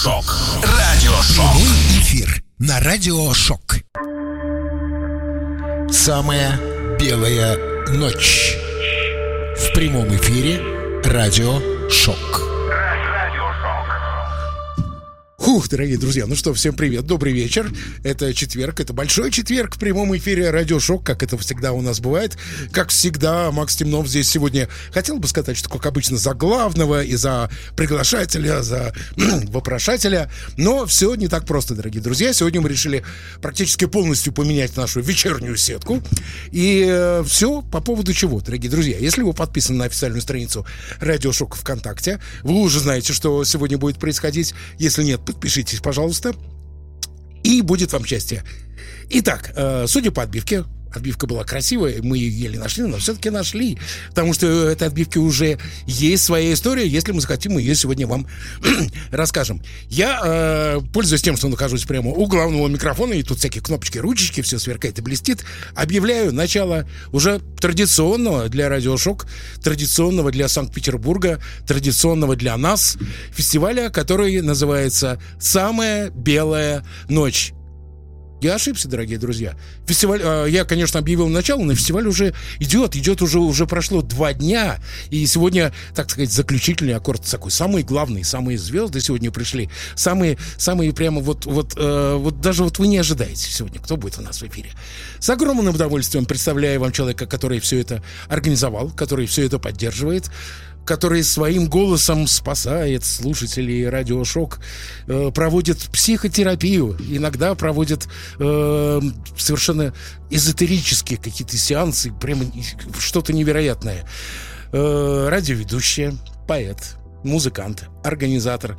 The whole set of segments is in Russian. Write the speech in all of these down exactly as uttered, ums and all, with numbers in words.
Радиошок. Радиошок. Прямой эфир на Радиошок. Самая белая ночь. В прямом эфире Радиошок. Ух, дорогие друзья, ну что, всем привет, добрый вечер. Это четверг, это большой четверг в прямом эфире Радиошок, как это всегда у нас бывает. Как всегда, Макс Темнов здесь сегодня, хотел бы сказать, что, как обычно, за главного и за приглашателя, за вопрошателя. Но все не так просто, дорогие друзья. Сегодня мы решили практически полностью поменять нашу вечернюю сетку. И э, все по поводу чего, дорогие друзья. Если вы подписаны на официальную страницу Радиошок ВКонтакте, вы уже знаете, что сегодня будет происходить. Если нет, подпишитесь, пожалуйста, и будет вам счастье. Итак, э, судя по отбивке, отбивка была красивая, мы ее еле нашли, но все-таки нашли, потому что этой отбивки уже есть своя история. Если мы захотим, мы ее сегодня вам расскажем. Я, э, пользуясь тем, что нахожусь прямо у главного микрофона, и тут всякие кнопочки, ручечки, все сверкает и блестит, объявляю начало уже традиционного для Радиошок, традиционного для Санкт-Петербурга, традиционного для нас фестиваля, который называется «Самая белая ночь». Я ошибся, дорогие друзья. Фестиваль, э, я, конечно, объявил начало, но фестиваль уже идет, идет уже, уже прошло два дня. И сегодня, так сказать, заключительный аккорд такой, самый главный, самые звезды сегодня пришли. Самые, самые прямо вот, вот, э, вот даже вот вы не ожидаете сегодня, кто будет у нас в эфире. С огромным удовольствием представляю вам человека, который все это организовал, который все это поддерживает, который своим голосом спасает слушателей Радиошок, э, проводит психотерапию, иногда проводит э, совершенно эзотерические какие-то сеансы, прямо что-то невероятное. Э, радиоведущая, поэт, музыкант, организатор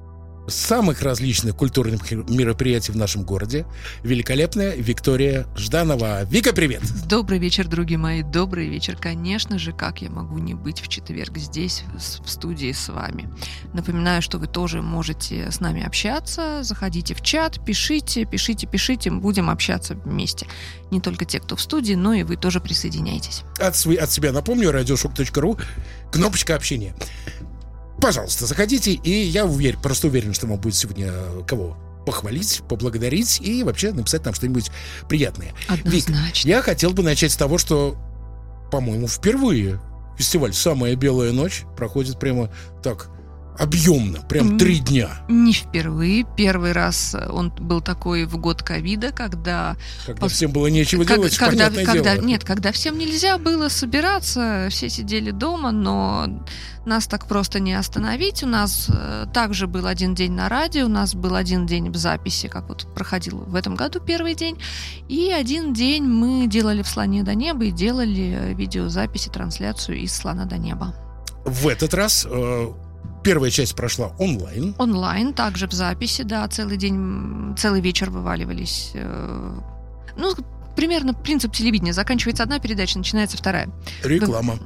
самых различных культурных мероприятий в нашем городе, великолепная Виктория Жданова. Вика, привет! Добрый вечер, други мои, добрый вечер. Конечно же, как я могу не быть в четверг здесь, в студии с вами. Напоминаю, что вы тоже можете с нами общаться, заходите в чат, пишите, пишите, пишите, будем общаться вместе. Не только те, кто в студии, но и вы тоже присоединяйтесь. От, от себя напомню, радиошок точка ру, кнопочка общения. Пожалуйста, заходите, и я уверен, просто уверен, что вам будет сегодня кого похвалить, поблагодарить и вообще написать нам что-нибудь приятное. Однозначно. Вик, я хотел бы начать с того, что, по-моему, впервые фестиваль «Самая белая ночь» проходит прямо так объемно, прям три дня. Не впервые. Первый раз он был такой в год ковида, когда... Когда пос... всем было нечего как, делать, когда, понятное когда, дело. Нет, когда всем нельзя было собираться, все сидели дома, но нас так просто не остановить. У нас также был один день на радио, у нас был один день в записи, как вот проходил в этом году первый день, и один день мы делали в «Слоне до неба» и делали видеозаписи, трансляцию из «Слона до неба». В этот раз... Э... Первая часть прошла онлайн. Онлайн, также в записи, да, целый день, целый вечер вываливались. Э, ну, примерно принцип телевидения. Заканчивается одна передача, начинается вторая. Реклама.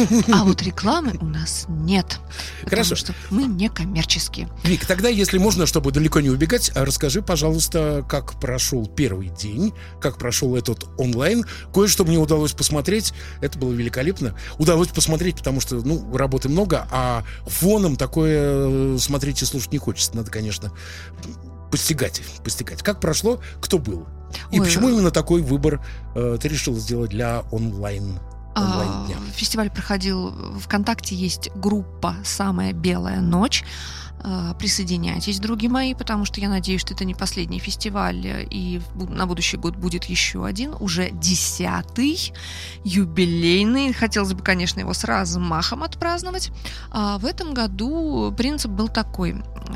А вот рекламы у нас нет. Хорошо. Потому что мы не коммерческие. Вик, тогда, если можно, чтобы далеко не убегать, расскажи, пожалуйста, как прошел первый день, как прошел этот онлайн. Кое-что мне удалось посмотреть. Это было великолепно. Удалось посмотреть, потому что, ну, работы много, а фоном такое смотреть и слушать не хочется. Надо, конечно, постигать, постигать. Как прошло, кто был? И Ой, почему именно такой выбор э, ты решила сделать для онлайн, онлайн-дня? А, фестиваль проходил ВКонтакте, есть группа «Самая белая ночь». Присоединяйтесь, други мои, потому что я надеюсь, что это не последний фестиваль, и на будущий год будет еще один, уже десятый, юбилейный. Хотелось бы, конечно, его с размахом отпраздновать. А в этом году принцип был такой.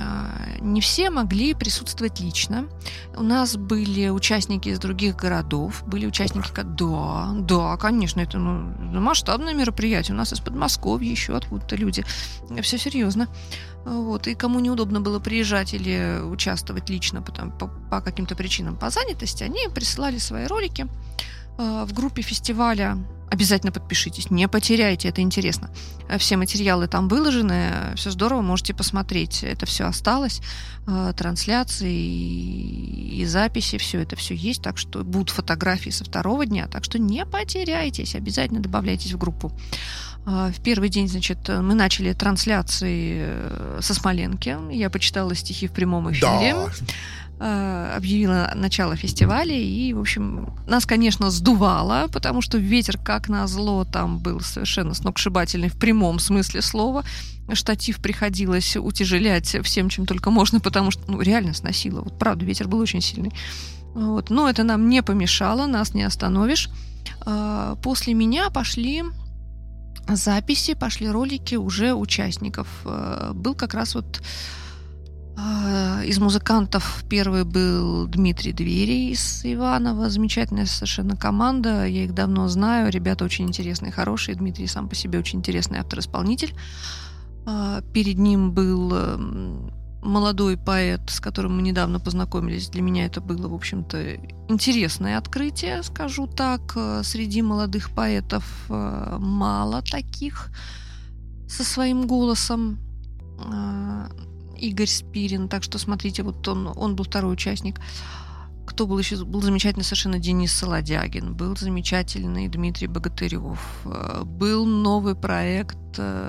Не все могли присутствовать лично. У нас были участники из других городов, были участники... Да, да, конечно, это ну, масштабное мероприятие. У нас из Подмосковья еще откуда-то люди. Все серьезно. Вот, и кому неудобно было приезжать или участвовать лично по, по, по каким-то причинам по занятости, они присылали свои ролики. В группе фестиваля Обязательно подпишитесь, не потеряйте, это интересно. Все материалы там выложены, все здорово, можете посмотреть. Это все осталось, трансляции и записи, все это все есть, так что будут фотографии со второго дня, так что не потеряйтесь, обязательно добавляйтесь в группу. В первый день, значит, мы начали трансляции со Смоленки, я почитала стихи в прямом эфире. Да. Объявила начало фестиваля, и, в общем, нас, конечно, сдувало, потому что ветер, как назло, там был совершенно сногсшибательный в прямом смысле слова. Штатив приходилось утяжелять всем, чем только можно, потому что, ну, реально сносило. Вот, правда, ветер был очень сильный. Вот. Но это нам не помешало, нас не остановишь. После меня пошли записи, пошли ролики уже участников. Был как раз вот из музыкантов первый был Дмитрий Двери из Иваново. Замечательная совершенно команда. Я их давно знаю. Ребята очень интересные, хорошие. Дмитрий сам по себе очень интересный автор-исполнитель. Перед ним был молодой поэт, с которым мы недавно познакомились. Для меня это было, в общем-то, интересное открытие, скажу так. Среди молодых поэтов мало таких со своим голосом. Игорь Спирин, так что смотрите, вот он, он был второй участник. Кто был еще? Был замечательный совершенно Денис Солодягин, был замечательный Дмитрий Богатырев, был новый проект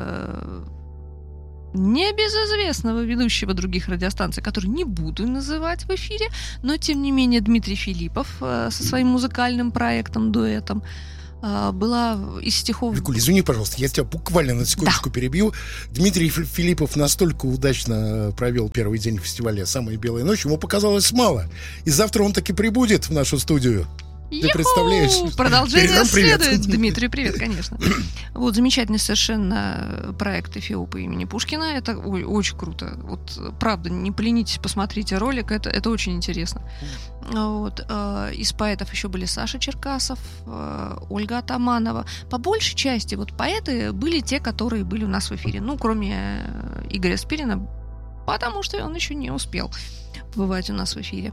небезызвестного ведущего других радиостанций, который не буду называть в эфире, но тем не менее Дмитрий Филиппов со своим музыкальным проектом, дуэтом. Была из стихов... Викуль, извини, пожалуйста, я тебя буквально на секундочку да. перебью. Дмитрий Филиппов настолько удачно провел первый день фестиваля «Самая белая ночь», ему показалось мало. И завтра он таки прибудет в нашу студию. Ты Ю-ху! Представляешь? Продолжение следует. Дмитрий, привет, конечно. Вот замечательный совершенно проект «Эфиоп» имени Пушкина. Это ой, очень круто. Вот правда, не поленитесь, посмотрите ролик, это, это очень интересно. Вот. Из поэтов еще были Саша Черкасов, Ольга Атаманова. По большей части вот поэты были те, которые были у нас в эфире. Ну, кроме Игоря Спирина, потому что он еще не успел бывать у нас в эфире.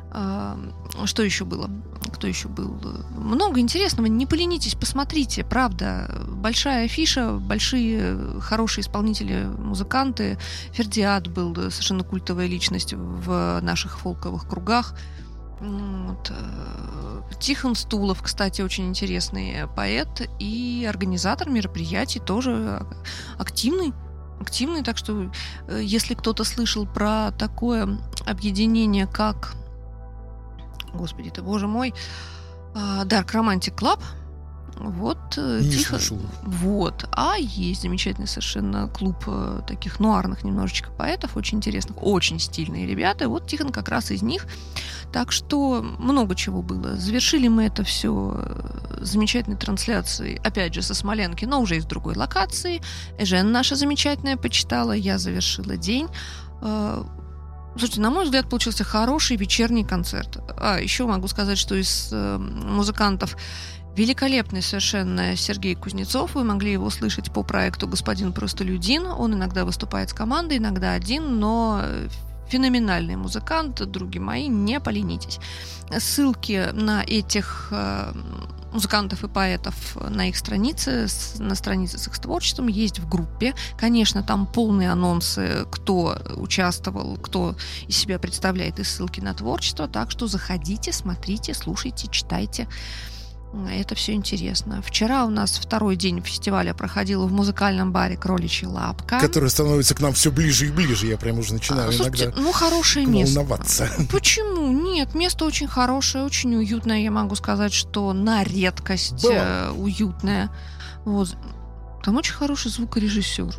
Что еще было? Кто еще был? Много интересного. Не поленитесь, посмотрите. Правда, большая афиша, большие хорошие исполнители, музыканты. Фердиад был совершенно культовая личность в наших фолковых кругах. Вот. Тихон Стулов, кстати, очень интересный поэт и организатор мероприятий, тоже активный. активный, так что если кто-то слышал про такое объединение, как, господи ты, боже мой, Dark Romantic Club, вот, не тихо, слышал. Вот, а есть замечательный совершенно клуб таких нуарных немножечко поэтов, очень интересных, очень стильные ребята, вот Тихон как раз из них, так что много чего было. Завершили мы это все замечательной трансляцией, опять же, со Смоленки, но уже из другой локации. Эжен наша замечательная почитала, я завершила день. Слушайте, на мой взгляд, получился хороший вечерний концерт. А, еще могу сказать, что из музыкантов великолепный совершенно Сергей Кузнецов. Вы могли его слышать по проекту «Господин Простолюдин». Он иногда выступает с командой, иногда один, но феноменальный музыкант, други мои, не поленитесь. Ссылки на этих музыкантов и поэтов на их странице, на странице с их творчеством есть в группе. Конечно, там полные анонсы, кто участвовал, кто из себя представляет, и ссылки на творчество. Так что заходите, смотрите, слушайте, читайте. Это все интересно. Вчера у нас второй день фестиваля проходил в музыкальном баре «Кроличья лапка». Который становится к нам все ближе и ближе. Я прям уже начинаю а, слушайте, иногда ну, хорошее место. волноваться. Почему? Нет, место очень хорошее, очень уютное. Я могу сказать, что на редкость Было. уютное. Вот. Там очень хороший звукорежиссер.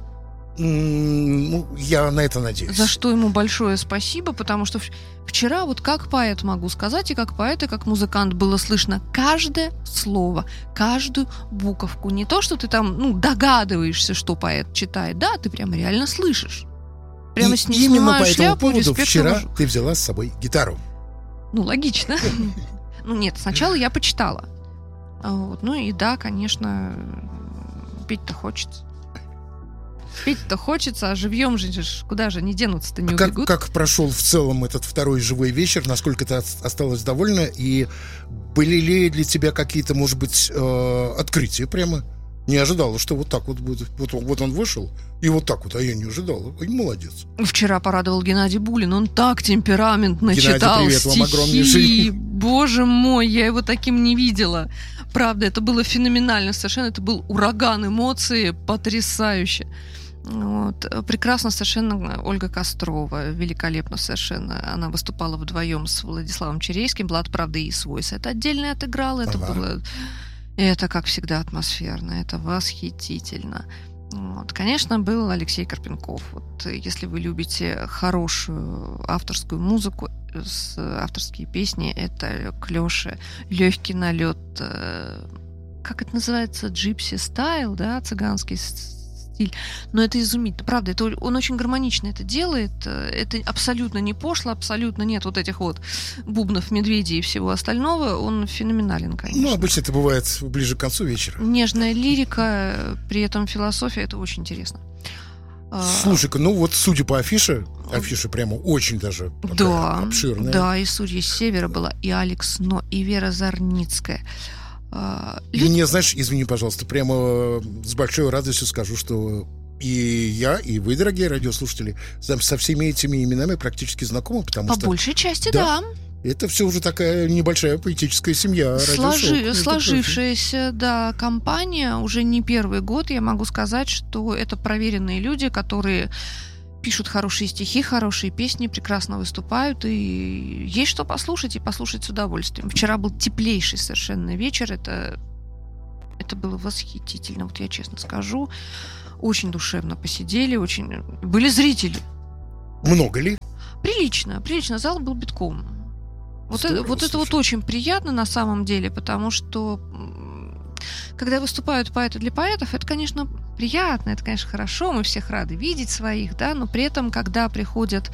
Ну, я на это надеюсь. За что ему большое спасибо, потому что вчера вот как поэт могу сказать, и как поэт, и как музыкант было слышно каждое слово, каждую буковку. Не то, что ты там, ну, догадываешься, что поэт читает, да, ты прям реально слышишь. Прямо и с ним именно по этому шляпу, поводу вчера вожу. Ты взяла с собой гитару. Ну, логично. Ну, нет, сначала я почитала. Ну и да, конечно, петь-то хочется. Петь-то хочется, а живьем же куда же не денутся-то, не а как, убегут. как прошел в целом этот второй живой вечер? Насколько ты осталась довольна? И были ли для тебя какие-то, может быть, э, открытия прямо? Не ожидала, что вот так вот будет. Вот, вот он вышел, и вот так вот, а я не ожидала. Ой, молодец. Вчера порадовал Геннадий Булин. Он так темпераментно Геннадий, читал привет, стихи. вам огромнейший. Боже мой, я его таким не видела. Правда, это было феноменально совершенно. Это был ураган эмоций, потрясающе. Вот. Прекрасно совершенно Ольга Кострова, великолепно совершенно. Она выступала вдвоем с Владиславом Черейским. Влад, правда, и свой сет отдельно отыграл. Это ага. было... Это, как всегда, атмосферно, это восхитительно. Вот. Конечно, был Алексей Карпенков. Вот, если вы любите хорошую авторскую музыку, с, авторские песни, это к Лёше легкий налет, э, как это называется, джипси стайл, да, цыганский стиль. Но это изумительно, правда, это, он очень гармонично это делает. Это абсолютно не пошло, абсолютно нет вот этих вот бубнов, медведей и всего остального. Он феноменален, конечно. Ну, обычно это бывает ближе к концу вечера. Нежная лирика, при этом философия, это очень интересно. Слушай-ка, ну вот судя по афише, афиша прямо очень даже да, обширная. Да, и судья с севера была, и Алекс Но, и Вера Зарницкая. И Люд... мне, знаешь, извини, пожалуйста, прямо с большой радостью скажу, что и я, и вы, дорогие радиослушатели, со всеми этими именами практически знакомы, потому по что... По большей части, да. да. Это все уже такая небольшая поэтическая семья. Сложи... Сложившаяся, да, компания уже не первый год. Я могу сказать, что это проверенные люди, которые пишут хорошие стихи, хорошие песни, прекрасно выступают, и есть что послушать, и послушать с удовольствием. Вчера был теплейший совершенно вечер, это, это было восхитительно, вот я честно скажу. Очень душевно посидели, очень... Были зрители. Много ли? Прилично, прилично, зал был битком. Вот, Здорово, это, вот это вот очень приятно на самом деле, потому что когда выступают поэты для поэтов, это, конечно, приятно, это, конечно, хорошо, мы всех рады видеть своих, да, но при этом, когда приходят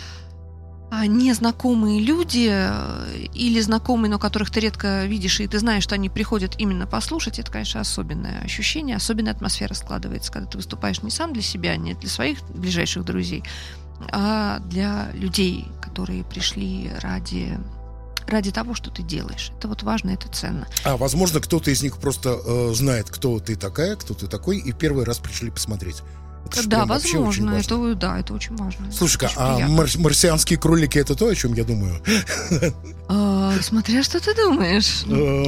незнакомые люди или знакомые, но которых ты редко видишь, и ты знаешь, что они приходят именно послушать, это, конечно, особенное ощущение, особенная атмосфера складывается, когда ты выступаешь не сам для себя, не для своих ближайших друзей, а для людей, которые пришли ради... ради того, что ты делаешь. Это вот важно, это ценно. А, возможно, кто-то из них просто э, знает, кто ты такая, кто ты такой, и первый раз пришли посмотреть. Это да, возможно. Это, да, это очень важно. Слушай-ка, а мар- марсианские кролики — это то, о чем я думаю? А, смотря что ты думаешь.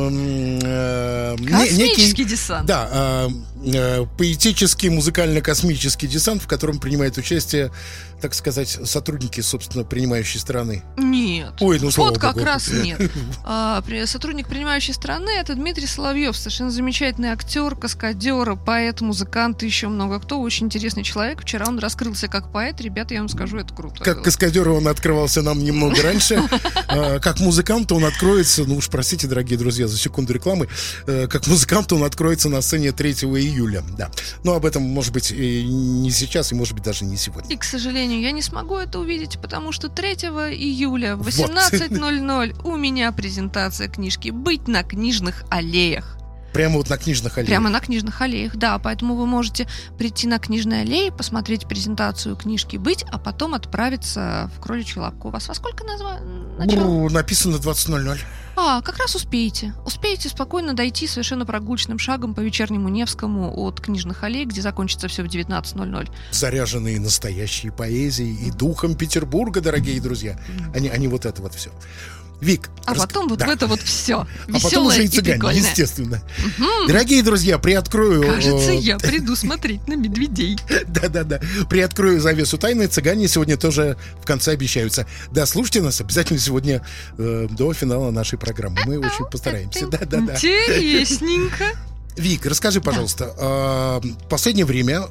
Космический десант. Да, поэтический музыкально-космический десант, в котором принимают участие, так сказать, сотрудники, собственно, принимающей страны. Нет. Ой, ну, вот как раз нет. А, сотрудник принимающей страны — это Дмитрий Соловьев, совершенно замечательный актер, каскадер, поэт, музыкант, и еще много кто. Очень интересный человек. Вчера он раскрылся как поэт. Ребята, я вам скажу, это круто. Как каскадер он открывался нам немного раньше. Как музыкант он откроется, ну уж простите, дорогие друзья, за секунду рекламы, как музыкант он откроется на сцене третьего июля. Да. Но об этом, может быть, и не сейчас, и, может быть, даже не сегодня. И, к сожалению, я не смогу это увидеть, потому что третьего июля в восемнадцать ноль ноль вот. У меня презентация книжки «Быть на книжных аллеях». Прямо вот на книжных аллеях? Прямо на книжных аллеях, да. Поэтому вы можете прийти на книжные аллеи, посмотреть презентацию книжки «Быть», а потом отправиться в Кроличью Лапку. У вас во сколько назва... начало? Написано двадцать ноль ноль. А, как раз успеете. Успеете спокойно дойти совершенно прогулочным шагом по вечернему Невскому от книжных аллей, где закончится все в девятнадцать ноль ноль. Заряженные настоящей поэзией и духом Петербурга, дорогие друзья. Они, они вот это вот все. Вик. А рас... потом вот да. в это вот все. А потом уже и цыгане, и естественно. Угу. Дорогие друзья, приоткрою... Кажется, я приду смотреть на медведей. Да-да-да. Приоткрою завесу тайны. Цыгане сегодня тоже в конце обещаются. Да, слушайте нас обязательно сегодня э, до финала нашей программы. Мы очень постараемся. Да-да-да. Интересненько. Вик, расскажи, пожалуйста, да. э, в последнее время...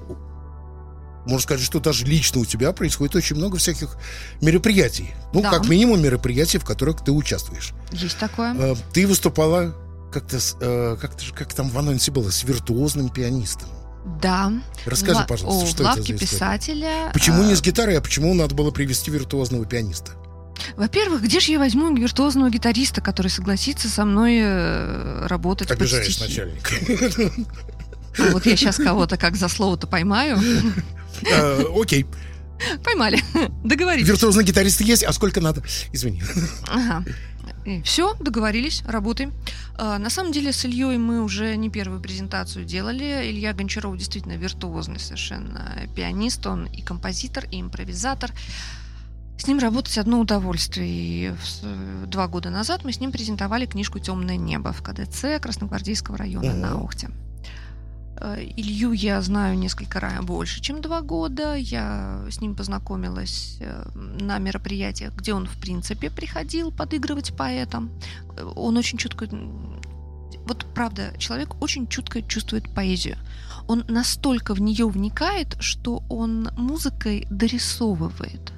Можно сказать, что даже лично у тебя происходит очень много всяких мероприятий. Ну, да. Как минимум мероприятий, в которых ты участвуешь. Есть такое. Ты выступала как-то, как, как там в анонсе было, с виртуозным пианистом. Да. Расскажи, в, пожалуйста, о, что в это за история? писателя. Почему не с гитарой, а почему надо было привести виртуозного пианиста? Во-первых, где же я возьму виртуозного гитариста, который согласится со мной работать? Обижаешь начальника. А вот я сейчас кого-то как за слово-то поймаю. Э, Окей. Поймали. Договорились. Виртуозный гитарист есть, а сколько надо? Извини. Ага. Все, договорились, работаем. А, на самом деле с Ильей мы уже не первую презентацию делали. Илья Гончаров действительно виртуозный совершенно пианист. Он и композитор, и импровизатор. С ним работать одно удовольствие. И в- два года назад мы с ним презентовали книжку «Темное небо» в ка дэ цэ Красногвардейского района Мгм. на Охте. Э, Илью я знаю несколько раз больше, чем два года. Я с ним познакомилась э, на мероприятиях, где он, в принципе, приходил подыгрывать поэтам. Э, Он очень чутко... м, Вот правда, человек очень чутко чувствует поэзию. Он настолько в нее вникает, что он музыкой дорисовывает.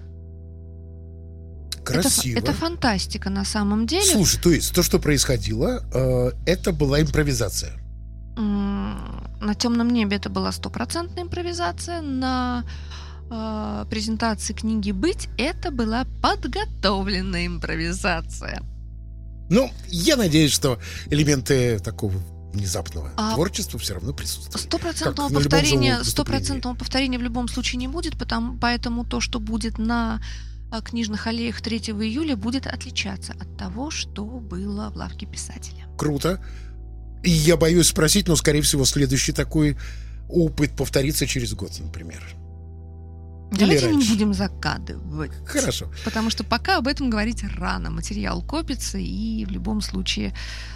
Это, ф- Красиво. это фантастика на самом деле. Слушай, то есть то, что происходило, э, это была импровизация. М, На темном небе это была стопроцентная импровизация. На э, презентации книги «Быть» это была подготовленная импровизация. Ну, я надеюсь, что элементы такого внезапного А творчества все равно присутствуют. Стопроцентного Как на любом повторения, живом выступлении. стопроцентного повторения в любом случае не будет, потому, поэтому то, что будет на э, книжных аллеях третьего июля, будет отличаться от того, что было в лавке писателя. Круто. И я боюсь спросить, но, скорее всего, следующий такой опыт повторится через год, например. Или Давайте не раньше. будем загадывать. Хорошо. Потому что пока об этом говорить рано. Материал копится, и в любом случае...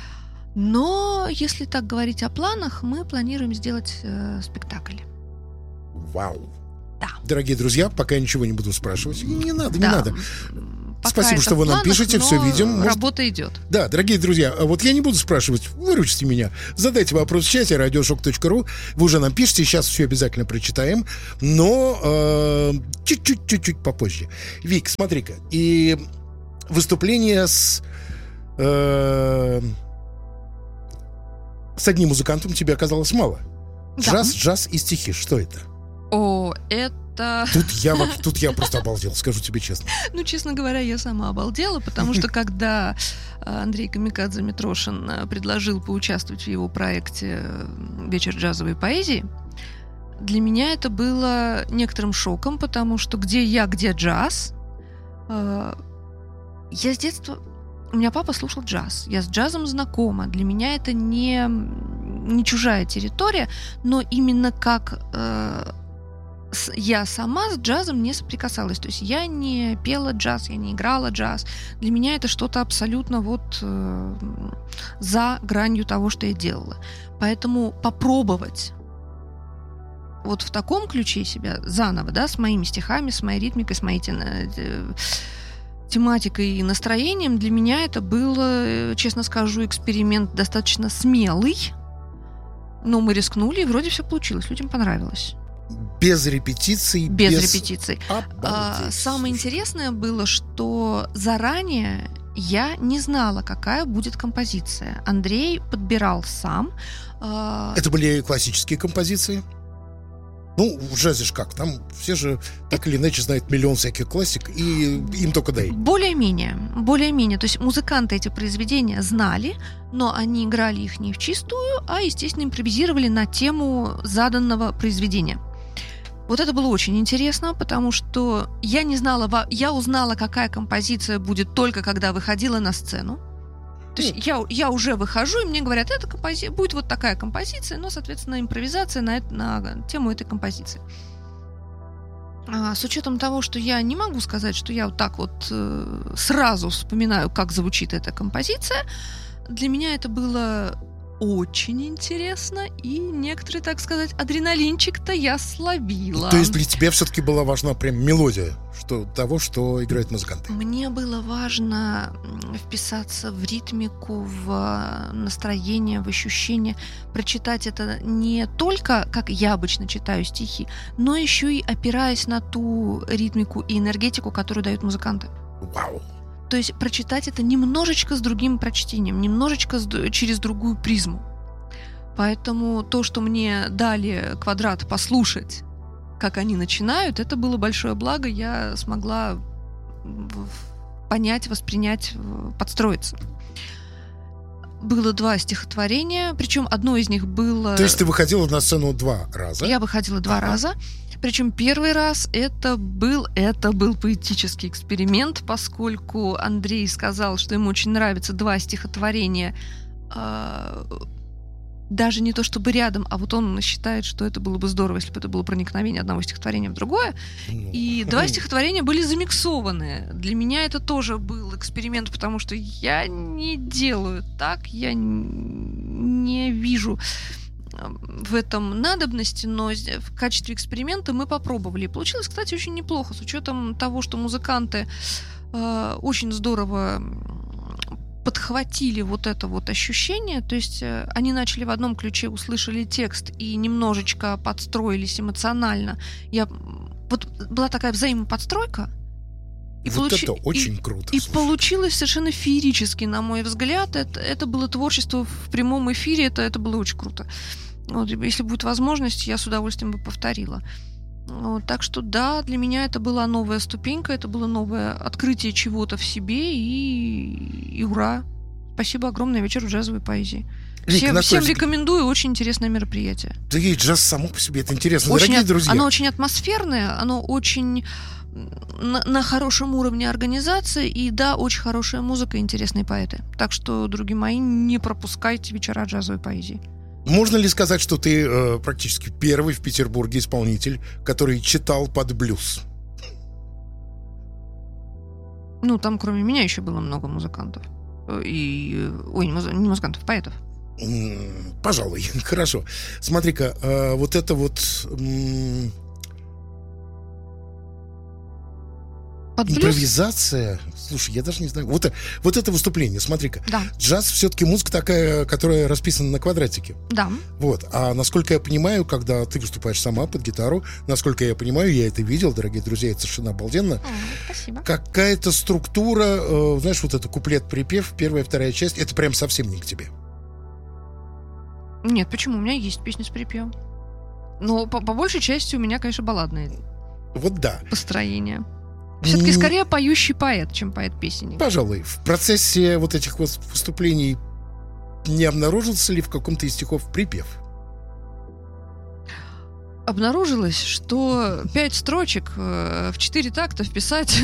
Но если так говорить о планах, мы планируем сделать э, спектакль. Вау. Да. Дорогие друзья, пока я ничего не буду спрашивать. Не надо, не Да. надо. Пока Спасибо, это что в вы нам планах, пишете, но всё видим. Может- Работа идет. Да, дорогие друзья, а вот я не буду спрашивать, выручите меня. Задайте вопрос в чате радиошок точка ру. Вы уже нам пишите, сейчас все обязательно прочитаем, но э, чуть-чуть-чуть попозже. Вик, смотри-ка, и выступление с э, с одним музыкантом тебе оказалось мало. Да. Джаз, джаз и стихи, что это? О, это... Тут я, вообще- тут я просто обалдел, скажу тебе честно. Ну, честно говоря, я сама обалдела, потому что когда э, Андрей Камикадзе Митрошин э, предложил поучаствовать в его проекте э, «Вечер джазовой поэзии», для меня это было некоторым шоком, потому что где я, где джаз. Э, Я с детства... У меня папа слушал джаз. Я с джазом знакома. Для меня это не, не чужая территория, но именно как э, с- я сама с джазом не соприкасалась. То есть я не пела джаз, я не играла джаз. Для меня это что-то абсолютно вот э, за гранью того, что я делала. Поэтому попробовать вот в таком ключе себя заново, да, с моими стихами, с моей ритмикой, с моей тена- э, тематикой и настроением, для меня это был, э, честно скажу, эксперимент достаточно смелый. Но мы рискнули, и вроде все получилось. Людям понравилось. Без репетиций, Без, репетиций. А, Обалдеть. самое Слушай, интересное было, что заранее я не знала, какая будет композиция. Андрей подбирал сам. А, Это были классические композиции? Ну, в джазе ж как, там все же так или иначе знают миллион всяких классик, и им только дай. Более-менее, более-менее. То есть музыканты эти произведения знали, но они играли их не в чистую, а, естественно, импровизировали на тему заданного произведения. Вот это было очень интересно, потому что я не знала, во- я узнала, какая композиция будет только когда выходила на сцену. То есть я, я уже выхожу, и мне говорят, эта компози... будет вот такая композиция, но, соответственно, импровизация на, это- на тему этой композиции. А, с учетом того, что я не могу сказать, что я вот так вот э, сразу вспоминаю, как звучит эта композиция, для меня это было очень интересно, и некоторый, так сказать, адреналинчик-то я словила. То есть для тебя все-таки была важна прям мелодия что, того, что играют музыканты? Мне было важно м, вписаться в ритмику, в э, настроение, в ощущение, прочитать это не только, как я обычно читаю стихи, но еще и опираясь на ту ритмику и энергетику, которую дают музыканты. Вау! То есть прочитать это немножечко с другим прочтением, немножечко с д- через другую призму. Поэтому то, что мне дали квадрат послушать, как они начинают, это было большое благо. Я смогла в- понять, воспринять, в- подстроиться. было два стихотворения, причем одно из них было... То есть ты выходила на сцену два раза? Я выходила два ага. раза. Причем первый раз это был, это был поэтический эксперимент, поскольку Андрей сказал, что ему очень нравятся два стихотворения, э, даже не то чтобы рядом, а вот он считает, что это было бы здорово, если бы это было проникновение одного стихотворения в другое. И два стихотворения были замиксованы. Для меня это тоже был эксперимент, потому что я не делаю так, я не вижу в этом надобности, но в качестве эксперимента мы попробовали. И получилось, кстати, очень неплохо, с учетом того, что музыканты э, очень здорово подхватили вот это вот ощущение, то есть э, они начали в одном ключе, услышали текст и немножечко подстроились эмоционально. Я... Вот была такая взаимоподстройка. И вот получи... это очень и, круто. И слушай. получилось совершенно феерически, на мой взгляд. Это, это было творчество в прямом эфире, это, это было очень круто. Вот, если будет возможность, я с удовольствием бы повторила. Вот, так что да, для меня это была новая ступенька, это было новое открытие чего-то в себе, и, и ура! Спасибо огромное, вечер в джазовой поэзии. Вика, Всем, всем Кольский... рекомендую, очень интересное мероприятие. Да и джаз само по себе, это интересно. Очень Дорогие от... друзья. Оно очень атмосферное, оно очень на, на хорошем уровне организации, и да, очень хорошая музыка и интересные поэты. Так что, друзья мои, не пропускайте вечера джазовой поэзии. Можно ли сказать, что ты э, практически первый в Петербурге исполнитель, который читал под блюз? Ну, там кроме меня еще было много музыкантов. И... Ой, не, муз... не музыкантов, поэтов. М-м, пожалуй, хорошо. Смотри-ка, э, вот это вот... М- Под блюз? Импровизация. Слушай, я даже не знаю. Вот, вот это выступление, смотри-ка. Да. Джаз все-таки музыка такая, которая расписана на квадратике. Да. Вот. А насколько я понимаю, когда ты выступаешь сама под гитару, насколько я понимаю, я это видел, дорогие друзья, это совершенно обалденно. О, спасибо. Какая-то структура, э, знаешь, вот это куплет-припев, первая, вторая часть, это прям совсем не к тебе. Нет, почему? У меня есть песни с припевом. Но по, по большей части у меня, конечно, балладные. Вот да. Построение. Все-таки скорее поющий поэт, чем поэт-песенник. Пожалуй. В процессе вот этих вот выступлений не обнаружился ли в каком-то из стихов припев? Обнаружилось, что пять строчек в четыре такта вписать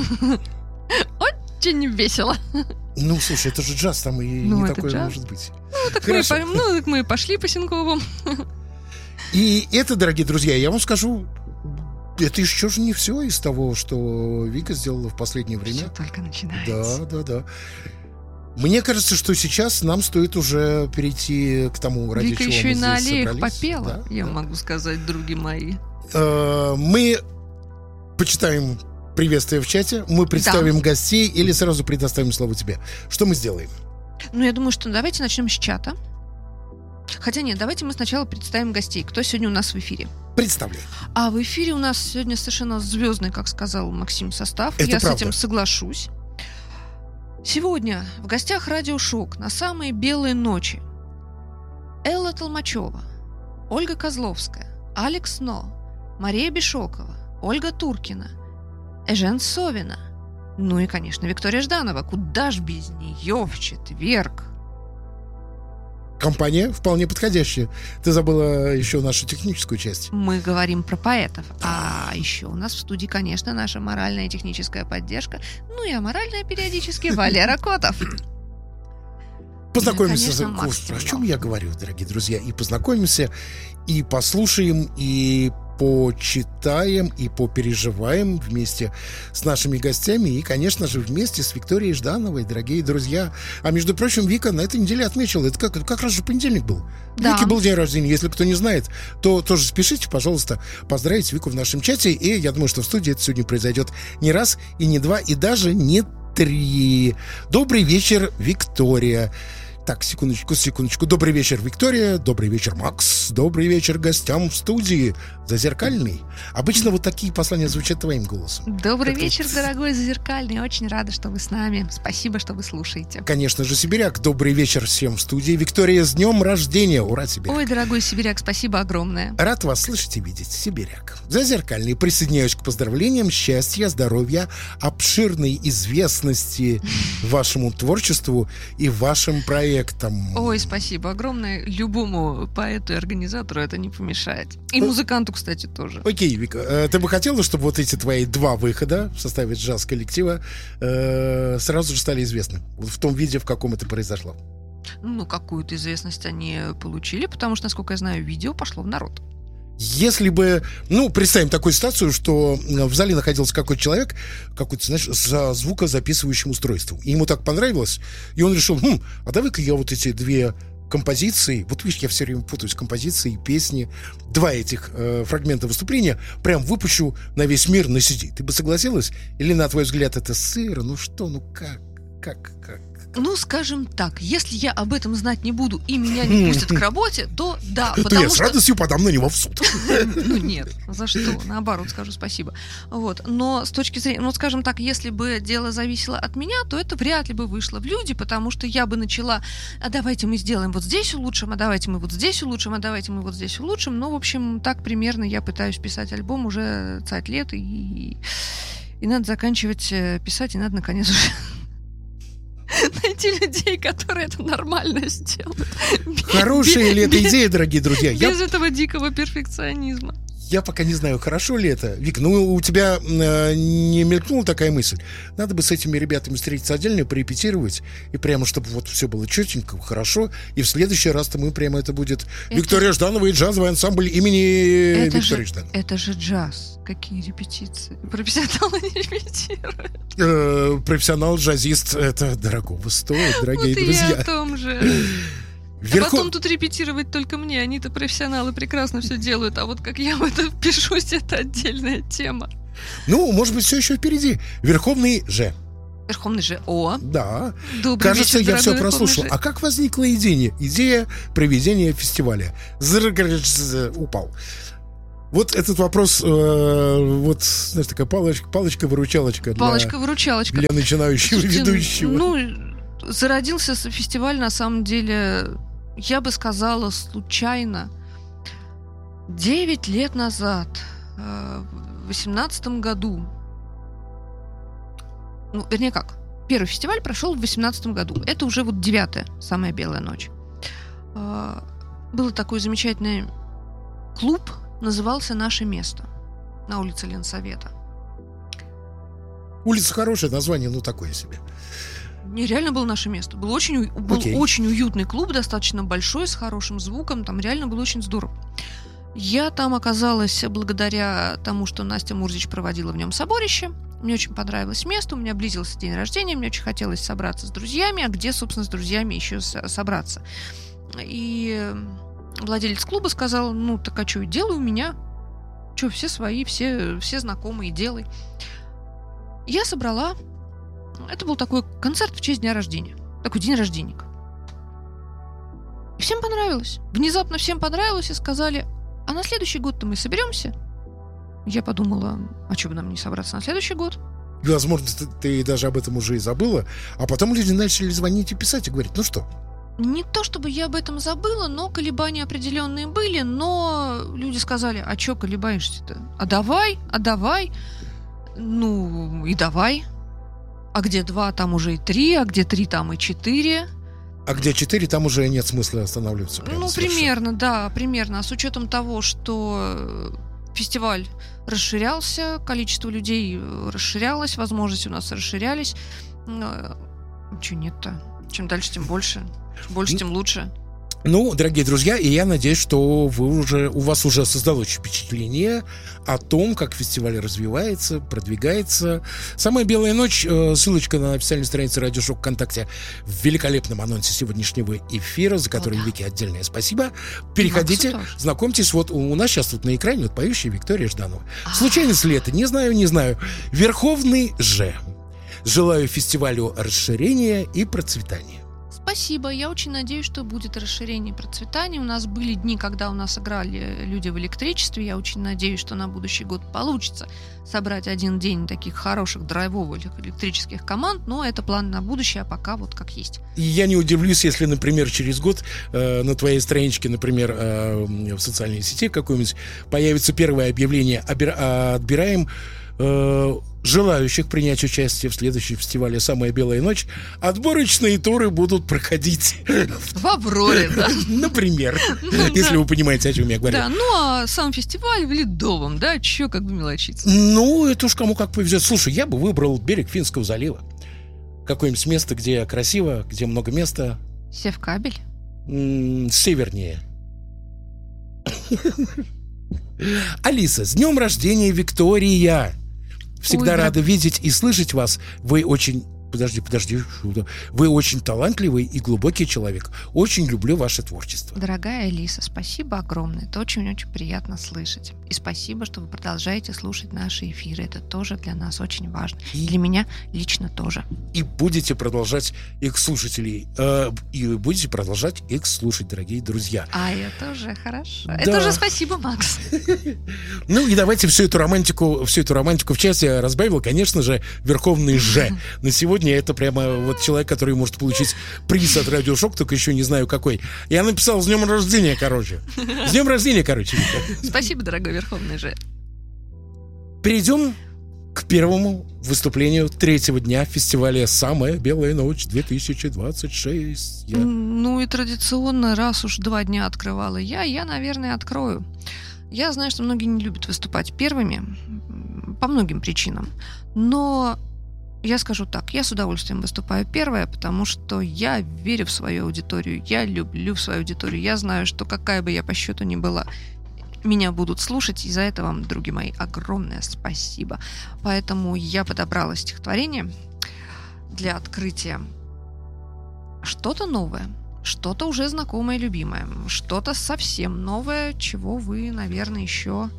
очень весело. Ну, слушай, это же джаз, там и ну, не это такое джаз. может быть. Ну так, мы, ну, так мы пошли по Сенковым. И это, дорогие друзья, я вам скажу, это еще же не все из того, что Вика сделала в последнее время. Все только начинается. Да, да, да. Мне кажется, что сейчас нам стоит уже перейти к тому, ради Вика чего еще мы и на здесь аллеях собрались. попела, Да, я да. могу сказать, други мои. Мы почитаем приветствие в чате, мы представим да. гостей или сразу предоставим слово тебе. Что мы сделаем? Ну, я думаю, что давайте начнем с чата. Хотя нет, давайте мы сначала представим гостей. Кто сегодня у нас в эфире? Представляй. А в эфире у нас сегодня совершенно звездный, как сказал Максим, состав. Это я правда. с этим соглашусь. Сегодня в гостях Радио Шок на самые белые ночи Элла Толмачева, Ольга Козловская, Алекс Но, Мария Бешокова, Ольга Туркина, Эжен Совина, ну и, конечно, Виктория Жданова. Куда ж без нее в четверг? Компания вполне подходящая. Ты забыла еще нашу техническую часть. Мы говорим про поэтов. А еще у нас в студии, конечно, наша моральная и техническая поддержка. Ну и аморальная периодически Валера Котов. Познакомимся. Ну, конечно, Господи, о чем я говорю, дорогие друзья? И познакомимся, и послушаем, и почитаем, и попереживаем вместе с нашими гостями, и, конечно же, вместе с Викторией Ждановой, дорогие друзья. А, между прочим, Вика на этой неделе отметила, это как, как раз же понедельник был. Да. Вики был день рождения. Если кто не знает, то тоже спешите, пожалуйста, поздравить Вику в нашем чате. И я думаю, что в студии это сегодня произойдет не раз, и не два, и даже не три. Добрый вечер, Виктория. Так, секундочку, секундочку. Добрый вечер, Виктория. Добрый вечер, Макс. Добрый вечер гостям в студии. Зазеркальный. Обычно вот такие послания звучат твоим голосом. Добрый Как-то... вечер, дорогой Зазеркальный. Очень рада, что вы с нами. Спасибо, что вы слушаете. Конечно же, Сибиряк. Добрый вечер всем в студии. Виктория, с днем рождения. Ура, Сибиряк. Ой, дорогой Сибиряк, спасибо огромное. Рад вас слышать и видеть, Сибиряк. Зазеркальный. Присоединяюсь к поздравлениям, счастья, здоровья, обширной известности вашему творчеству и вашим проектам. человек там... Ой, спасибо огромное. Любому поэту и организатору это не помешает. И музыканту, кстати, тоже. Окей, Вика, ты бы хотела, чтобы вот эти твои два выхода в составе джаз-коллектива э, сразу же стали известны? В том виде, в каком это произошло? Ну, какую-то известность они получили, потому что, насколько я знаю, видео пошло в народ. Если бы, ну, представим такую ситуацию, что в зале находился какой-то человек, какой-то, знаешь, за звукозаписывающим устройством. И ему так понравилось, и он решил, хм, а давай-ка я вот эти две композиции, вот видишь, я все время путаюсь, композиции, песни, два этих э, фрагмента выступления прям выпущу на весь мир на си ди. Ты бы согласилась? Или, на твой взгляд, это сыро? Ну что, ну как, как, как? Ну, скажем так, если я об этом знать не буду и меня не пустят к работе, то да, то потому я что... с радостью подам на него в суд. Ну нет, за что? Наоборот, скажу спасибо. Вот. Но с точки зрения, ну, скажем так, если бы дело зависело от меня, то это вряд ли бы вышло в люди, потому что я бы начала, а давайте мы сделаем вот здесь улучшим, а давайте мы вот здесь улучшим, а давайте мы вот здесь улучшим. Ну, в общем, так примерно я пытаюсь писать альбом уже цать лет, и, и надо заканчивать писать, и надо, наконец, уже... найти людей, которые это нормально сделают. Хорошая ли эта идея, дорогие друзья? Без этого дикого перфекционизма. Я пока не знаю, хорошо ли это. Вик, ну у тебя э, не мелькнула такая мысль? Надо бы с этими ребятами встретиться отдельно, порепетировать, и прямо, чтобы вот все было четенько, хорошо. И в следующий раз-то мы прямо это будет это... Виктория Жданова и джазовый ансамбль имени это Виктории же, Ждановой. Это же джаз. Какие репетиции? Профессионалы не репетируют. Э, профессионал-джазист, это дорогого стоит, дорогие вот друзья. Я о том же. Верху... А потом тут репетировать только мне. Они-то профессионалы прекрасно все делают. А вот как я в это впишусь, это отдельная тема. Ну, может быть, все еще впереди. Верховный Ж. Верховный Ж. О. Да. Добрый Кажется, вечер, я все Верховный прослушал. Ж. А как возникла идея? Идея проведения фестиваля. Упал. Вот этот вопрос, э, вот, знаешь, такая палочка, палочка-выручалочка. Палочка-выручалочка. Для начинающего Слушайте, ведущего. Ну, зародился фестиваль, на самом деле, я бы сказала, случайно. Девять лет назад, в восемнадцатом году, ну, вернее как, первый фестиваль прошел в восемнадцатом году. Это уже вот девятая, самая белая ночь. Был такой замечательный клуб, назывался «Наше место» на улице Ленсовета. Улица хорошее название, ну такое себе. Нереально было наше место. Был очень, был okay. очень уютный клуб, достаточно большой, с хорошим звуком. Там реально было очень здорово. Я там оказалась благодаря тому, что Настя Мурзич проводила в нем соборище. Мне очень понравилось место, у меня близился день рождения, мне очень хотелось собраться с друзьями, а где, собственно, с друзьями еще собраться? И владелец клуба сказал, ну, так а что, делай у меня. Что, все свои, все, все знакомые, делай. Я собрала... Это был такой концерт в честь дня рождения. Такой день рожденник. И всем понравилось. Внезапно всем понравилось и сказали, а на следующий год-то мы соберемся? Я подумала, а что бы нам не собраться на следующий год? Возможно, ты, ты даже об этом уже и забыла. А потом люди начали звонить и писать и говорить, ну что? Не то чтобы я об этом забыла, но колебания определенные были. Но люди сказали, а что колебаешься-то? А давай, а давай. Ну, и давай. А где два, там уже и три, а где три, там и четыре. А где четыре, там уже нет смысла останавливаться. Ну, совершенно. Примерно, да, примерно. А с учетом того, что фестиваль расширялся, количество людей расширялось, возможности у нас расширялись. Чего нет-то? Чем дальше, тем больше. Чем больше, тем лучше. Ну, дорогие друзья, и я надеюсь, что вы уже, у вас уже создалось впечатление о том, как фестиваль развивается, продвигается. «Самая белая ночь», ссылочка на официальной странице Радио Шок ВКонтакте в великолепном анонсе сегодняшнего эфира, за который, Вике, отдельное спасибо. Переходите, знакомьтесь, вот у нас сейчас тут на экране вот поющая Виктория Жданова. Случайность ли это? Не знаю, не знаю. Верховный Ж. Желаю фестивалю расширения и процветания. Спасибо. Я очень надеюсь, что будет расширение и процветание. У нас были дни, когда у нас играли люди в электричестве. Я очень надеюсь, что на будущий год получится собрать один день таких хороших драйвовых электрических команд. Но это план на будущее, а пока вот как есть. И я не удивлюсь, если, например, через год э, на твоей страничке, например, э, в социальной сети какой-нибудь появится первое объявление «Отбираем э, желающих принять участие в следующем фестивале «Самая белая ночь», отборочные туры будут проходить в Авроре, да. Например, если вы понимаете, о чем я говорю. Да, ну а сам фестиваль в Ледовом, да, чё как бы мелочиться. Ну, это уж кому как повезет. Слушай, я бы выбрал берег Финского залива. Какое-нибудь место, где красиво, где много места. Севкабель? М-м, севернее. Алиса, с днем рождения, Виктория! Всегда Ой, рада дорог... видеть и слышать вас. Вы очень... Подожди, подожди. Вы очень талантливый и глубокий человек. Очень люблю ваше творчество. Дорогая Алиса, спасибо огромное. Это очень-очень приятно слышать. И спасибо, что вы продолжаете слушать наши эфиры. Это тоже для нас очень важно. И для меня лично тоже. И будете продолжать их слушателей. Э, и будете продолжать их слушать, дорогие друзья. А это уже хорошо. Да. Это уже спасибо, Макс. Ну и давайте всю эту романтику, всю эту романтику в части разбавил, конечно же, Верховный Ж. На сегодня это прямо вот человек, который может получить приз от Радио Шок, только еще не знаю какой. Я написал с днем рождения, короче. С днем рождения, короче. Спасибо, дорогой Верховный Ж. Перейдем к первому выступлению третьего дня фестиваля «Самая белая ночь-две тысячи двадцать шесть». Я... Ну и традиционно, раз уж два дня открывала я, я, наверное, открою. Я знаю, что многие не любят выступать первыми по многим причинам, но я скажу так, я с удовольствием выступаю первая, потому что я верю в свою аудиторию, я люблю свою аудиторию, я знаю, что какая бы я по счету ни была, меня будут слушать, и за это вам, други мои, огромное спасибо. Поэтому я подобрала стихотворение для открытия. Что-то новое, что-то уже знакомое, любимое, что-то совсем новое, чего вы, наверное, еще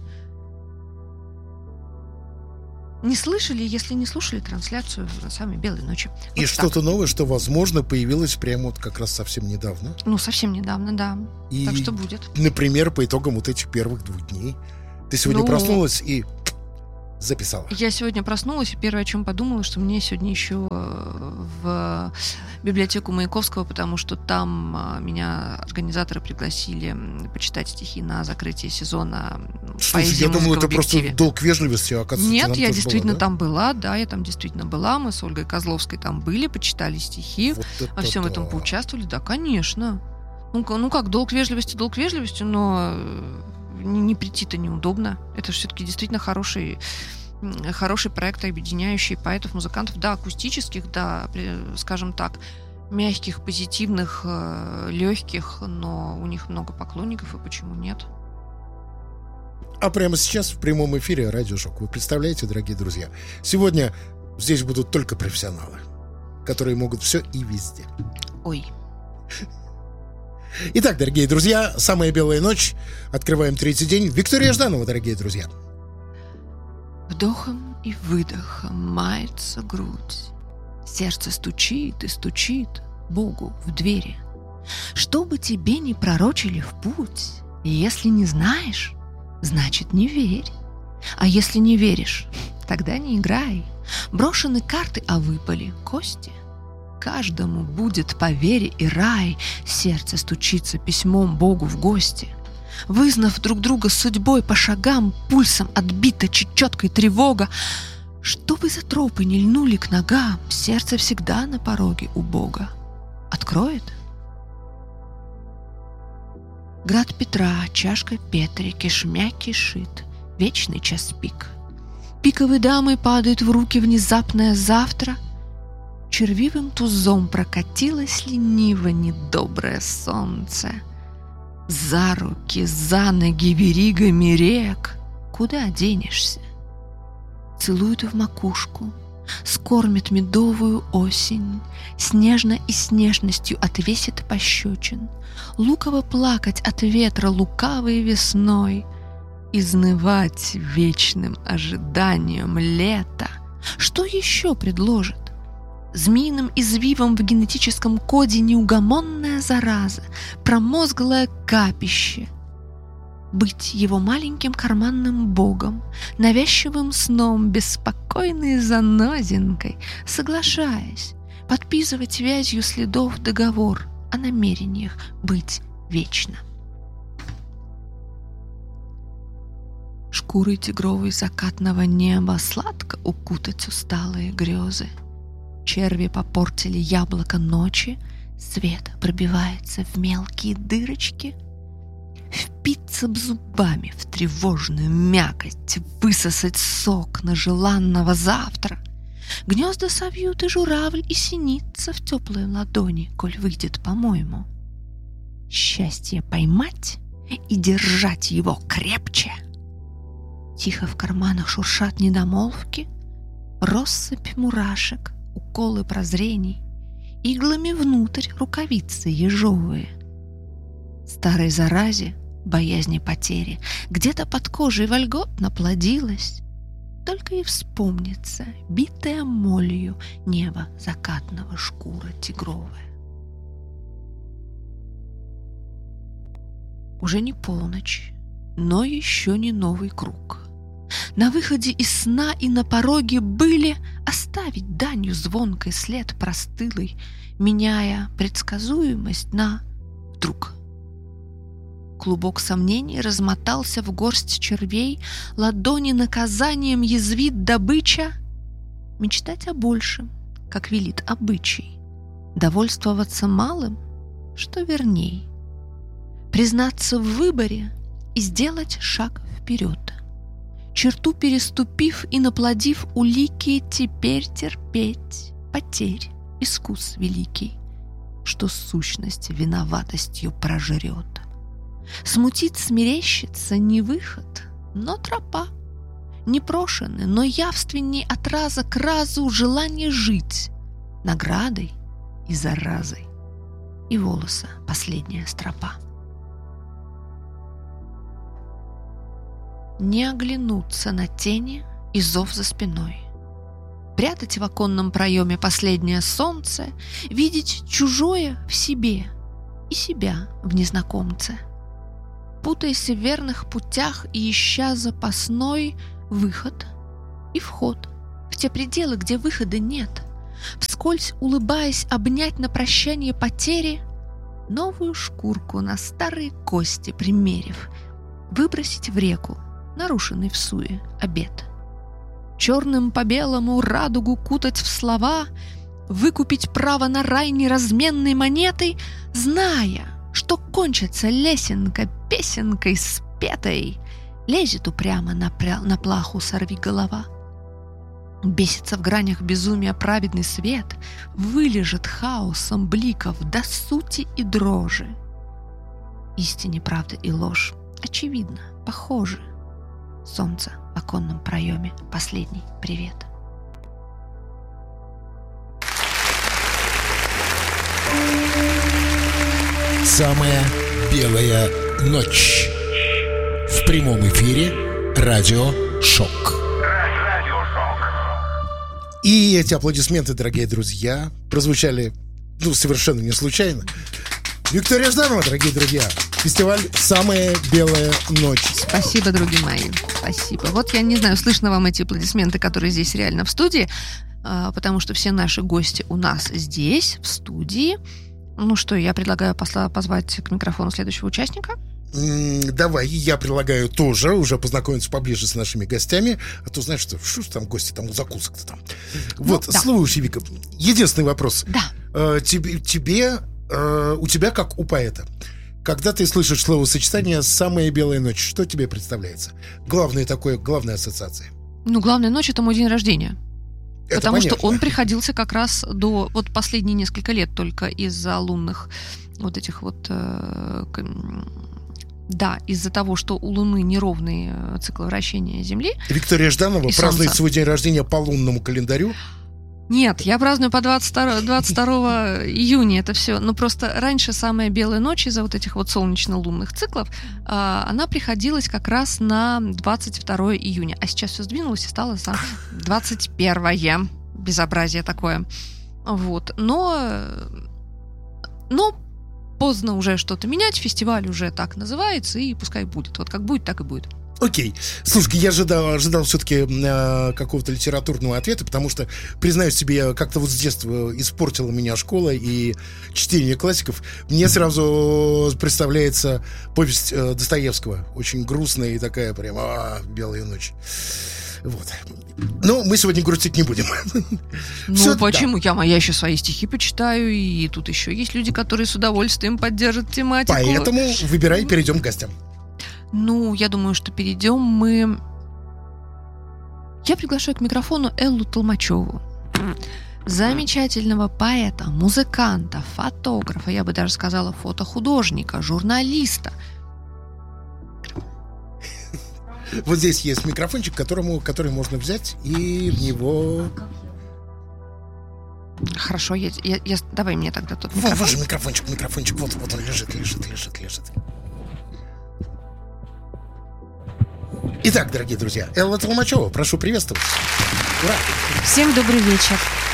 не слышали, если не слушали трансляцию на «Самой белой ночи». Вот и так. Что-то новое, что, возможно, появилось прямо вот как раз совсем недавно. Ну, совсем недавно, да. И, так что будет. Например, по итогам вот этих первых двух дней. Ты сегодня ну, проснулась и записала. Я сегодня проснулась, и первое, о чем подумала, что мне сегодня еще в библиотеку Маяковского, потому что там меня организаторы пригласили почитать стихи на закрытие сезона. Слушай, я думал, это просто долг вежливости, а оказывается, Нет, я действительно была, да? там была, да, я там действительно была. Мы с Ольгой Козловской там были, почитали стихи, вот во всем да. этом поучаствовали, да, конечно. Ну, ну как, долг вежливости, долг вежливости, но не, не прийти-то неудобно. Это все-таки действительно хороший, хороший проект, объединяющий поэтов, музыкантов, да, акустических, да, скажем так, мягких, позитивных, легких, но у них много поклонников, и почему нет? А прямо сейчас в прямом эфире Радио Шок. Вы представляете, дорогие друзья, сегодня здесь будут только профессионалы, которые могут все и везде. Ой. Итак, дорогие друзья, «Самая белая ночь». Открываем третий день. Виктория Жданова, дорогие друзья. Вдохом и выдохом мается грудь. Сердце стучит и стучит Богу в двери. Что бы тебе ни пророчили в путь, если не знаешь, значит, не верь. А если не веришь, тогда не играй. Брошены карты, а выпали кости. Каждому будет по вере и рай. Сердце стучится письмом Богу в гости. Вызнав друг друга с судьбой по шагам, пульсом отбита чечеткой тревога. Чтобы за тропы не льнули к ногам, сердце всегда на пороге у Бога. Откроет? Град Петра, чашка Петри, кишмя кишит, вечный час пик. Пиковой дамой падает в руки внезапное завтра. Червивым тузом прокатилось лениво недоброе солнце. За руки, за ноги веригами рек, куда денешься? Целует в макушку, скормит медовую осень, снежно и с нежностью отвесит пощечин, луково плакать от ветра лукавой весной, изнывать вечным ожиданием лета. Что еще предложит? Змеиным извивом в генетическом коде неугомонная зараза, промозглое капище. Быть его маленьким карманным богом, навязчивым сном, беспокойной занозинкой, соглашаясь, подписывать вязью следов договор о намерениях быть вечно. шкурой тигровой закатного неба сладко укутать усталые грезы. Черви попортили яблоко ночи, свет пробивается в мелкие дырочки. Впиться б зубами в тревожную мякоть, высосать сок на желанного завтра. Гнезда совьют и журавль, и синица в теплой ладони, коль выйдет, по-моему. Счастье поймать и держать его крепче. Тихо в карманах шуршат недомолвки, россыпь мурашек, уколы прозрений, иглами внутрь рукавицы ежовые. Старой заразе, боязни потери, где-то под кожей вольготно плодилась. Только и вспомнится, битая молью, небо закатного, шкура тигровая. Уже не полночь, но еще не новый круг. На выходе из сна и на пороге были оставить данью звонкой след простылый, меняя предсказуемость на вдруг. Клубок сомнений размотался в горсть червей, ладони наказанием язвит добыча. Мечтать о большем, как велит обычай, довольствоваться малым, что верней. Признаться в выборе и сделать шаг вперед. Черту переступив и наплодив улики, теперь терпеть потерь искус великий, что сущность виноватостью прожрет. Смутить, смерещиться не выход, но тропа. Непрошенный, но явственней от раза к разу желание жить наградой и заразой. И волоса последняя стропа. Не оглянуться на тени и зов за спиной. Прятать в оконном проеме последнее солнце, видеть чужое в себе и себя в незнакомце. Путаясь в верных путях и ища запасной выход и вход в те пределы, где выхода нет, вскользь улыбаясь обнять на прощание потери, новую шкурку на старые кости примерив, выбросить в реку нарушенный в суе обет. Черным по белому радугу кутать в слова, выкупить право на рай неразменной монетой, зная, что кончится лесенка песенкой спетой, лезет упрямо на, пря... на плаху сорвиголова. Бесится в гранях безумия праведный свет, вылежит хаосом бликов до сути и дрожи. Истине правда и ложь, очевидно, похожи. Солнце в оконном проеме, последний привет. Самая белая ночь. В прямом эфире радио «Шок». И эти аплодисменты, дорогие друзья, прозвучали, ну, совершенно не случайно. Виктория Жданова, дорогие друзья. Фестиваль «Самая белая ночь». Спасибо, друзья мои. Спасибо. Вот я не знаю, слышно вам эти аплодисменты, которые здесь реально в студии, потому что все наши гости у нас здесь, в студии. Ну что, я предлагаю посла- позвать к микрофону следующего участника. Давай, я предлагаю тоже уже познакомиться поближе с нашими гостями. А то, знаешь, что, что ж там гости, там закусок-то там. Вот, ну, да. Слушай, Вика, единственный вопрос. Да. Тебе, тебе, у тебя, как у поэта, когда ты слышишь словосочетание «самая белая ночь», что тебе представляется? Главная такое, главная ассоциация. Ну, главная ночь — это мой день рождения. Это Потому понятно. что он приходился как раз до вот последние несколько лет только из-за лунных вот этих вот... Э, да, из-за того, что у Луны неровный цикл вращения Земли. Виктория Жданова празднует свой день рождения по лунному календарю. Нет, я праздную по двадцать второго июня, это все. Но просто раньше самая белая ночь из-за вот этих вот солнечно-лунных циклов, она приходилась как раз на двадцать второго июня. А сейчас все сдвинулось и стало двадцать первое. Безобразие такое. Вот. Но... Но поздно уже что-то менять, фестиваль уже так называется, и пускай будет. Вот как будет, так и будет. Окей. Слушай, я ожидал, ожидал все-таки э, какого-то литературного ответа, потому что, признаюсь тебе, как-то вот с детства испортила меня школа и чтение классиков. Мне сразу представляется повесть э, Достоевского. Очень грустная и такая прям а, «Белая ночь». Вот. Но мы сегодня грустить не будем. Ну, Всё, почему? да. Я, я еще свои стихи почитаю, и тут еще есть люди, которые с удовольствием поддержат тематику. Поэтому выбирай, перейдем к гостям. Ну, я думаю, что перейдем мы... Я приглашаю к микрофону Эллу Толмачеву. Замечательного поэта, музыканта, фотографа, я бы даже сказала, фотохудожника, журналиста. Вот здесь есть микрофончик, которому, который можно взять и в него... Хорошо, я, я, я- давай мне тогда тот Вот, микрофон. вот же микрофончик, микрофончик, вот, вот он лежит, лежит, лежит, лежит. Итак, дорогие друзья, Элла Толмачева, прошу приветствовать. Ура! Всем добрый вечер.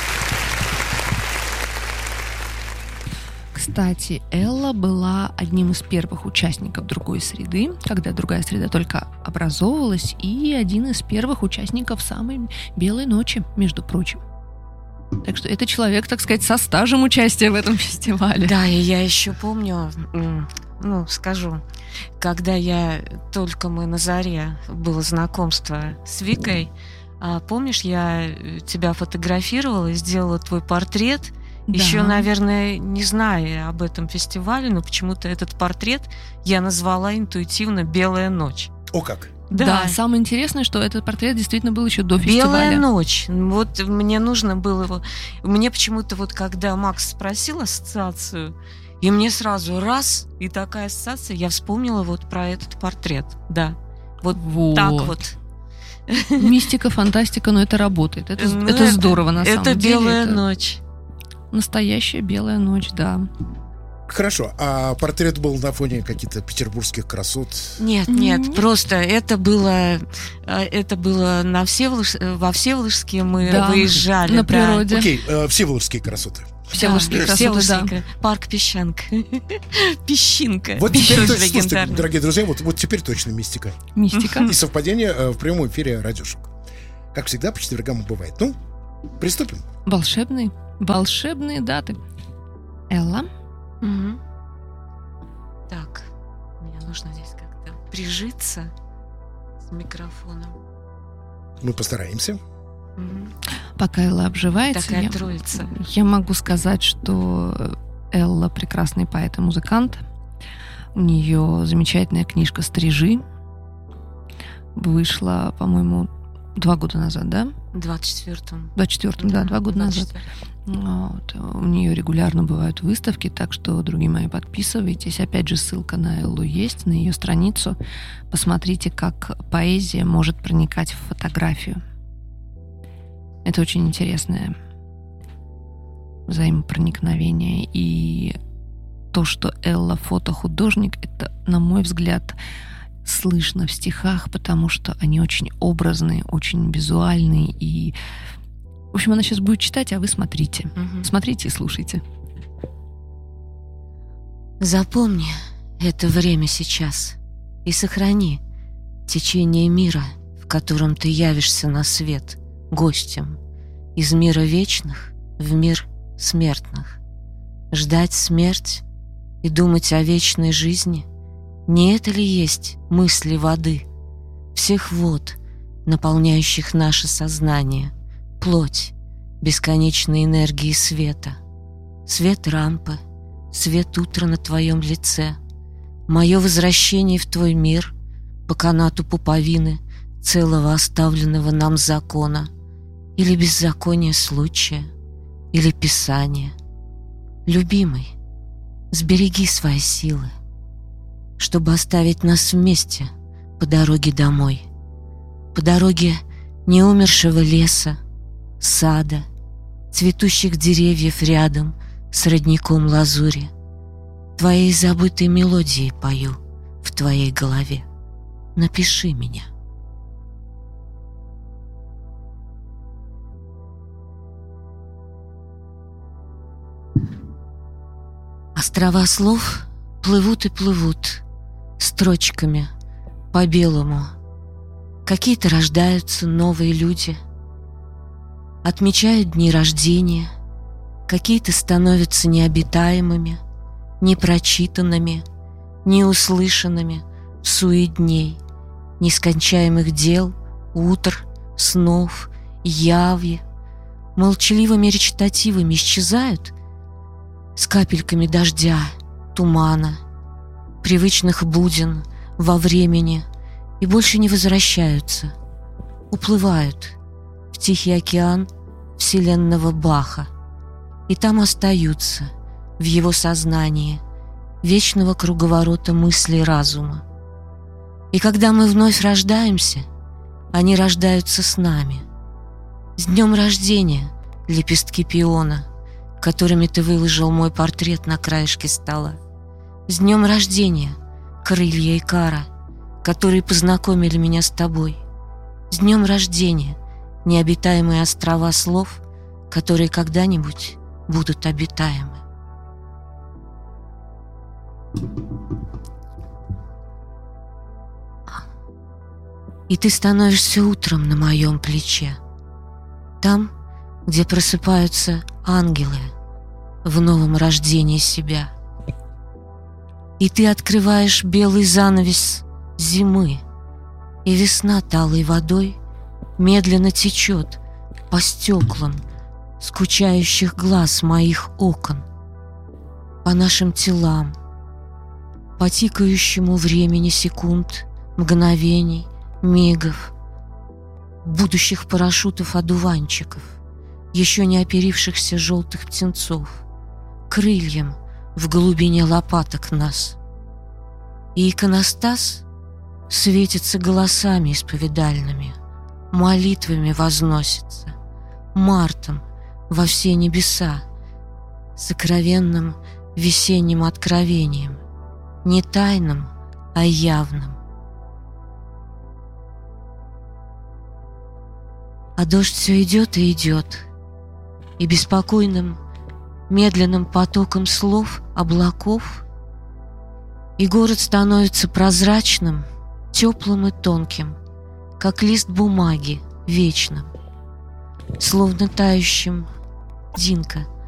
Кстати, Элла была одним из первых участников «Другой среды», когда «Другая среда» только образовывалась, и один из первых участников самой «Белой ночи», между прочим. Так что это человек, так сказать, со стажем участия в этом фестивале. Да, и я еще помню, м, ну, скажу, когда я только мы на заре было знакомство с Викой, а, помнишь, я тебя фотографировала и сделала твой портрет. Да. Еще, наверное, не зная об этом фестивале, но почему-то этот портрет я назвала интуитивно «Белая ночь». О как! Да. самое интересное, что этот портрет действительно был еще до Белая фестиваля. ночь. Вот мне нужно было его. Мне почему-то вот когда Макс спросил ассоциацию, и мне сразу раз, и такая ассоциация, я вспомнила вот про этот портрет. Да. Вот, Вот. так вот. Мистика, фантастика, но это работает. Это, Ну, это здорово, на самом Это деле. белая Это ночь. настоящая белая ночь, да. Хорошо, а портрет был на фоне каких-то петербургских красот? Нет, нет, Нет. просто это было, э, это было на Всеволож... во Всеволожске мы Да, выезжали. на да. природе. Окей, э, всеволожские красоты. Всеволожские Да, красоты, да. Всеволожская. Парк Песчанка. Песчинка. Вот теперь Тоже точно, слушайте, легендарный. дорогие друзья, вот, вот теперь точно мистика. Мистика. И совпадение э, в прямом эфире Радиошок. Как всегда, по четвергам бывает. Ну, приступим. Волшебные, волшебные даты. Элла? Мгм. Так, мне нужно здесь как-то прижиться с микрофоном. Мы постараемся. Мгм. Пока Элла обживается, Такая я, троица. я могу сказать, что Элла прекрасный поэт и музыкант. У нее замечательная книжка «Стрижи». Вышла, по-моему, два года назад, да? В двадцать четвёртом. В двадцать четвёртом, да, два года назад. двадцать четвёртом. Вот. У нее регулярно бывают выставки, так что, другие мои, подписывайтесь. Опять же, ссылка на Эллу есть, на ее страницу. Посмотрите, как поэзия может проникать в фотографию. Это очень интересное взаимопроникновение. И то, что Элла фотохудожник, это, на мой взгляд, слышно в стихах, потому что они очень образные, очень визуальные. И, в общем, она сейчас будет читать, а вы смотрите. Мгм. Смотрите и слушайте. Запомни это время сейчас и сохрани течение мира, в котором ты явишься на свет гостем из мира вечных в мир смертных. Ждать смерть и думать о вечной жизни — не это ли есть мысли воды, всех вод, наполняющих наше сознание, плоть бесконечной энергии света, свет рампы, свет утра на твоем лице, мое возвращение в твой мир по канату пуповины целого оставленного нам закона, или беззаконие случая, или писание. Любимый, сбереги свои силы, чтобы оставить нас вместе по дороге домой, по дороге неумершего леса, сада, цветущих деревьев рядом с родником лазури. Твоей забытой мелодии пою в твоей голове. Напиши меня. Острова слов плывут и плывут строчками по белому Какие-то рождаются новые люди, отмечают дни рождения, какие-то становятся необитаемыми, непрочитанными, неуслышанными в суе дней, нескончаемых дел, утр, снов, яви, молчаливыми речитативами исчезают с капельками дождя, тумана, привычных буден во времени и больше не возвращаются, уплывают в Тихий океан вселенного Баха, и там остаются в его сознании вечного круговорота мыслей разума. И когда мы вновь рождаемся, они рождаются с нами. С днем рождения, лепестки пиона, которыми ты выложил мой портрет на краешке стола. С днем рождения, крылья Икара, которые познакомили меня с тобой. С днем рождения, необитаемые острова слов, которые когда-нибудь будут обитаемы. И ты становишься утром на моем плече, там, где просыпаются ангелы в новом рождении себя. И ты открываешь белый занавес зимы, и весна талой водой медленно течет по стеклам скучающих глаз моих окон, по нашим телам, по тикающему времени секунд, мгновений, мигов, будущих парашютов-одуванчиков, еще не оперившихся желтых птенцов, крыльям в глубине лопаток нас. И иконостас светится голосами исповедальными, молитвами возносится, мартом во все небеса, сокровенным весенним откровением, не тайным, а явным. А дождь все идет и идет, и беспокойным, медленным потоком слов, облаков, и город становится прозрачным, теплым и тонким, как лист бумаги вечным, словно тающим Динка